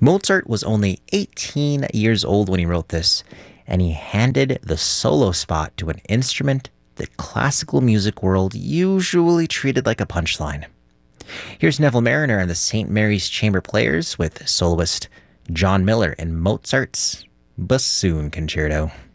Mozart was only 18 years old when he wrote this, and he handed the solo spot to an instrument the classical music world usually treated like a punchline. Here's Neville Mariner and the St. Mary's Chamber Players with soloist John Miller in Mozart's Bassoon Concerto.